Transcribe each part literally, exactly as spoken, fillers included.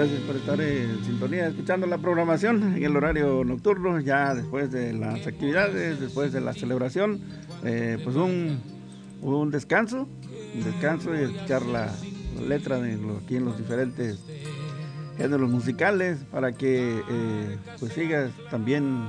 gracias por estar en sintonía, escuchando la programación en el horario nocturno, ya después de las actividades, después de la celebración, eh, pues un, un descanso, un descanso y escuchar la, la letra de lo, aquí en los diferentes géneros musicales para que eh, pues sigas también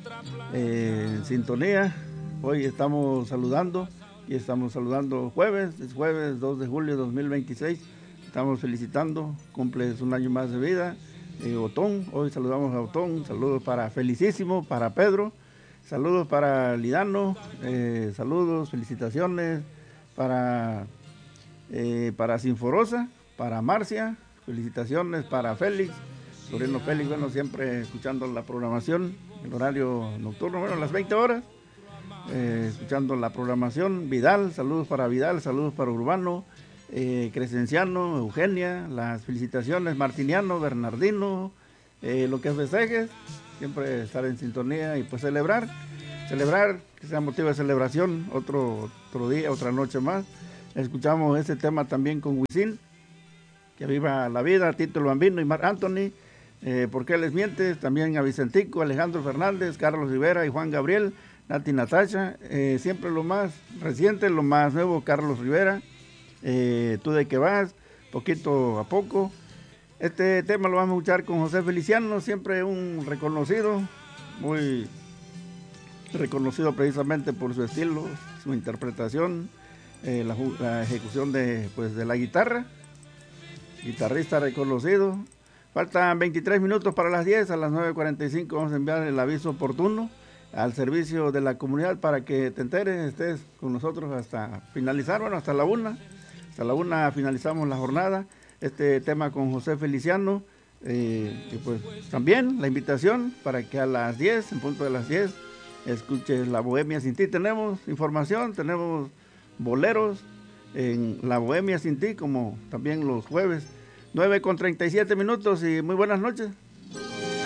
eh, en sintonía. Hoy estamos saludando y estamos saludando jueves, es jueves dos de julio de dos mil veintiséis. Estamos felicitando, cumples un año más de vida. Eh, Otón, hoy saludamos a Otón, saludos para Felicísimo, para Pedro, saludos para Lidano, eh, saludos, felicitaciones para, eh, para Sinforosa, para Marcia, felicitaciones para Félix, sobrino Félix, bueno, siempre escuchando la programación, el horario nocturno, bueno, las veinte horas, eh, escuchando la programación. Vidal, saludos para Vidal, saludos para Urbano, Eh, Crescenciano, Eugenia, las felicitaciones, Martiniano, Bernardino, eh, lo que festejes, siempre estar en sintonía y pues celebrar, celebrar, que sea motivo de celebración, otro, otro día, otra noche más. Escuchamos este tema también con Wisin, que viva la vida, Tito el Bambino y Marc Anthony, eh, ¿por qué les mientes? También a Vicentico, Alejandro Fernández, Carlos Rivera y Juan Gabriel, Nati Natacha, eh, siempre lo más reciente, lo más nuevo, Carlos Rivera. Eh, tú de qué vas, poquito a poco. Este tema lo vamos a escuchar con José Feliciano, siempre un reconocido, muy reconocido precisamente por su estilo, su interpretación, eh, la, la ejecución de, pues, de la guitarra, guitarrista reconocido. Faltan veintitrés minutos para las diez, a las nueve cuarenta y cinco vamos a enviar el aviso oportuno al servicio de la comunidad para que te enteres, estés con nosotros hasta finalizar, bueno, hasta la una. A la una finalizamos la jornada, este tema con José Feliciano, eh, y pues también la invitación para que a las diez, en punto de las diez, escuches La Bohemia Sin Ti. Tenemos información, tenemos boleros en La Bohemia Sin Ti, como también los jueves, nueve con treinta y siete minutos y muy buenas noches.